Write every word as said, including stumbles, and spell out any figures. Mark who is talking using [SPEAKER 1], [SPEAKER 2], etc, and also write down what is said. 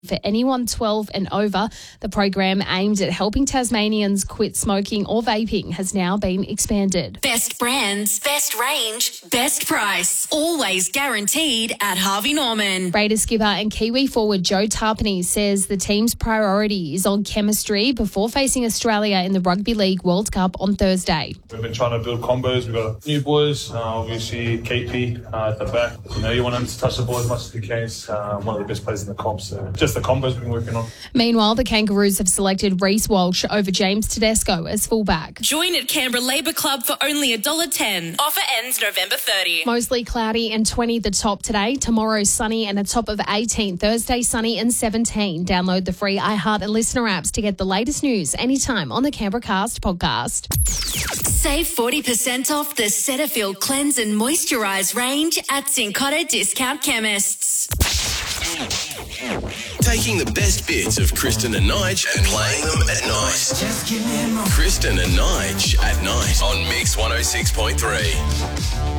[SPEAKER 1] for anyone twelve and over. The program aimed at helping Tasmanians quit smoking or vaping has now been expanded.
[SPEAKER 2] Best brands, best range, best price. Always guaranteed at Harvey Norman.
[SPEAKER 1] Raiders skipper and Kiwi forward Joe Tarpany says the team's priority is on chemistry before facing Australia in the Rugby League World Cup on Thursday.
[SPEAKER 3] We've been trying to build combos. We've got new boys, uh, obviously K P uh, at the back. You know, you want them to touch the ball as much as you can. He's uh, one of the best players in the comp, so just the combos we've been working on.
[SPEAKER 1] Meanwhile, the Kangaroos have selected Reece Walsh over James Tedesco as fullback.
[SPEAKER 2] Join at Canberra Labour Club for only one dollar ten. Offer ends November thirtieth.
[SPEAKER 1] Mostly cloudy and twenty the top today. Tomorrow sunny and a top of eighteen. Thursday sunny and seventeen. Download the free iHeart and Listener apps to get the latest news anytime on the Canberra Cast podcast.
[SPEAKER 2] Save forty percent off the Cetaphil Cleanse and Moisturise range at Cincotta Discount Chemists.
[SPEAKER 4] Taking the best bits of Kristen and Nige and playing them at night. Kristen and Nige at night on Mix one oh six point three.